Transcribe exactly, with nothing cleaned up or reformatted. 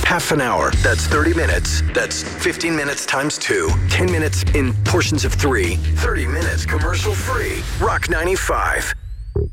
half an hour. That's thirty minutes. That's fifteen minutes times two. ten minutes in portions of three. thirty minutes commercial free. Rock ninety-five.